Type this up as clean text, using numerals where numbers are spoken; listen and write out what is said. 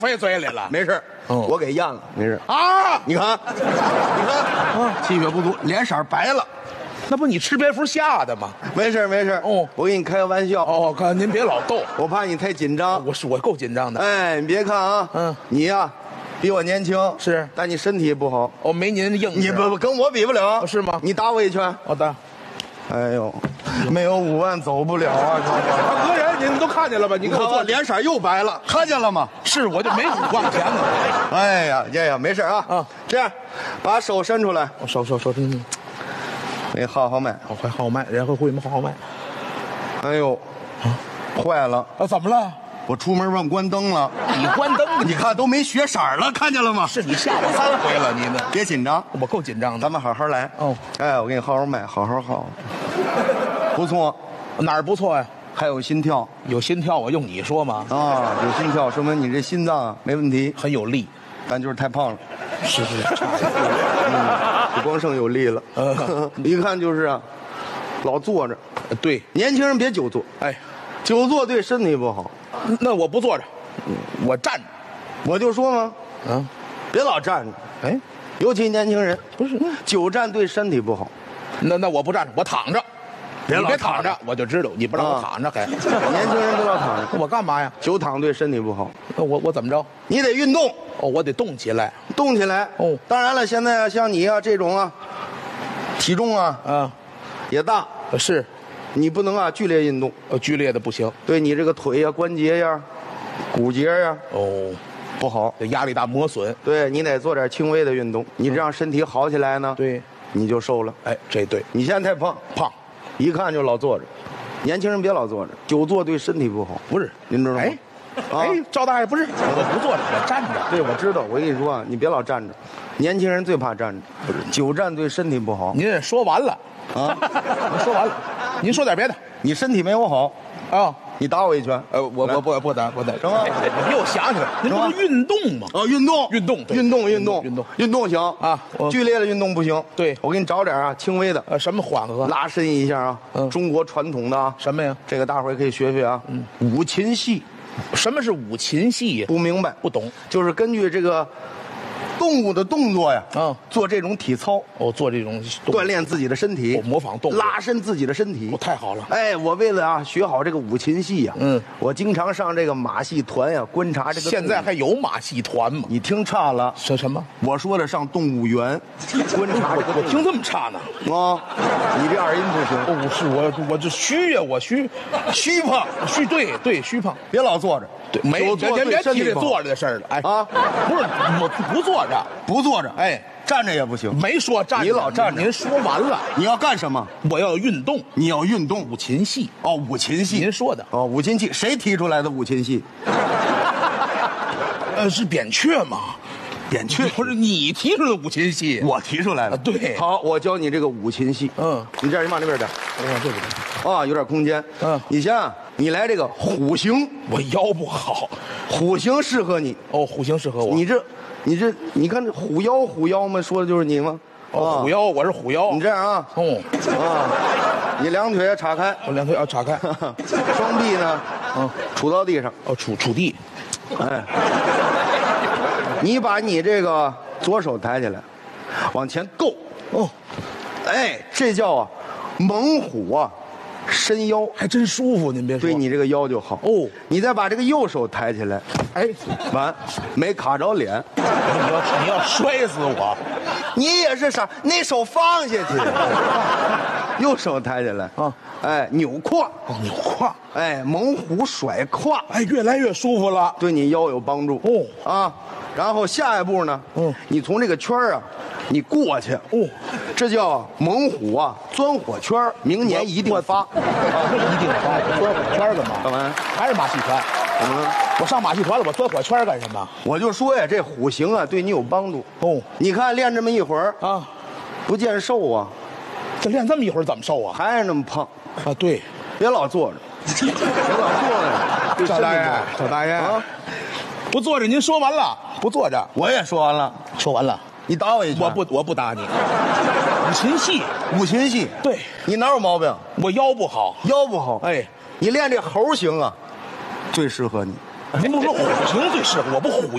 飞嘴里了。 没事，我给咽了，没事啊！ 你看，气血不足，脸色白了。 那不你吃蝙蝠吓的吗？ 没事没事，我给你开个玩笑。 哥，您别老逗， 我怕你太紧张。 我够紧张的。 哎，你别看啊，你呀，比我年轻是， 但你身体不好。 没您硬。 你不跟我比不了， 是吗？ 你打我一拳。 好的。 哎呦，没有5万走不了啊！ 何人，您都看见了吧？你看我脸色又白了，看见了吗？ 是，我就没5万钱呢。 哎呀，没事啊。这样，把手伸出来。 手， 给号号脉。 快号脉，人会吗？号脉。 哎呦，坏了！ 怎么了？ 我出门忘关灯了。 你关灯？ 你看都没血色了，看见了吗？ 是你吓我3回了，你呢？ 别紧张， 我够紧张的。 咱们好好来。哎，我给你号号脉，好好号。不错， 哪儿不错呀？ 还有心跳， 有心跳，我用你说吗？ 有心跳，说明你这心脏没问题， 很有力， 但就是太胖了。 是， 不光剩有力了。一看就是啊，老坐着。 对， 年轻人别久坐。 哎， 久坐对身体不好。 那我不坐着，我站着。 我就说嘛，别老站着。 哎， 尤其年轻人， 不是久站对身体不好。 那我不站着，我躺着。别躺着，我就知道你不让我躺着还。 年轻人不要躺着， 我干嘛呀？ 久躺对身体不好。 那我怎么着？ 你得运动。 我得动起来， 动起来。当然了，现在像你啊这种啊，体重啊，也大， 是， 你不能啊剧烈运动。 剧烈的不行， 对你这个腿呀、关节呀、骨节呀，不好， 压力大磨损。 对你得做点轻微的运动，你这样身体好起来呢， 对， 你就瘦了。 哎，这对， 你现在太胖，一看就老坐着。年轻人别老坐着，久坐对身体不好。 不是， 您知道吗？ 赵大爷不是，我不坐着，我站着。 对，我知道。我跟你说啊，你别老站着，年轻人最怕站着，久站对身体不好。 您也说完了您说完了，您说点别的。 你身体没我好你打我一拳。 我不打， 什么？ 我又想起来，您不是运动吗？ 运动，运动行啊， 剧烈的运动不行。 对， 我给你找点啊轻微的。 什么缓和？ 拉伸一下啊。中国传统的啊。 什么呀？ 这个大伙儿可以学学啊。五禽戏。 什么是五禽戏呀？ 不明白， 不懂。 就是根据这个动物的动作呀，做这种体操。 做这种锻炼自己的身体， 模仿动物， 拉伸自己的身体。 太好了。 哎，我为了啊学好这个五禽戏呀，我经常上这个马戏团呀，观察这个。 现在还有马戏团吗？ 你听差了。 说什么？ 我说的上动物园观察这个。 我听这么差呢？ 你这二音不行。 不是我这虚呀，我虚胖，对虚胖。 别老坐着。 对，别提这坐着的事儿了。哎不是，我不坐着， 哎，站着也不行。 没说站着， 你老站着。 您说完了， 你要干什么？ 我要运动。 你要运动。 五禽戏。 五禽戏。 您说的。 五禽戏，谁提出来的五禽戏？ 是扁鹊吗？ 扁鹊不是你提出的五禽戏， 我提出来的。 对。 好，我教你这个五禽戏。你这样，你往那边点。 我往这边。 有点空间。你先你来这个虎形。 我腰不好， 虎形适合你。 虎形适合我。 你看这虎腰嘛，说的就是你吗？ 虎腰，我是虎腰。 你这样啊。你两腿岔开。 我两腿要岔开。 双臂呢？杵到地上。 杵地。 哎。你把你这个左手抬起来，往前够。哎，这叫啊猛虎啊，伸腰， 还真舒服。您别说， 对你这个腰就好。你再把这个右手抬起来，完没卡着脸。 你要摔死我！ 你也是傻，那手放下去，右手抬起来扭胯。 扭胯。 哎，猛虎甩胯。 哎，越来越舒服了， 对你腰有帮助。然后下一步呢？你从这个圈你过去。这叫猛虎啊，钻火圈，明年一定发。 一定发。钻火圈干嘛？ 干嘛？ 还是马戏团？我上马戏团了，我钻火圈干什么？ 我就说呀，这虎形啊，对你有帮助。你看练这么一会儿不见瘦啊。 这练这么一会儿怎么瘦啊？ 还是那么胖对， 别老坐着，别老坐着。 赵大爷不坐着，您说完了，不坐着， 我也说完了，你打我一拳， 我不打你。五禽戏，对， 你哪有毛病？ 我腰不好， 哎，你练这猴形啊，最适合你。 您不说虎形最适合我，不虎